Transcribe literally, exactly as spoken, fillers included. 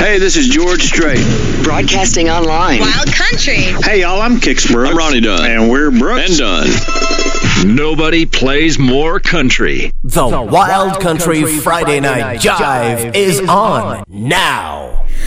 Hey, this is George Strait. Broadcasting online. Wild Country. Hey, y'all, I'm Kix Brooks. I'm Ronnie Dunn. And we're Brooks. And Dunn. Nobody plays more country. The Wild Country Friday Night Jive is on now.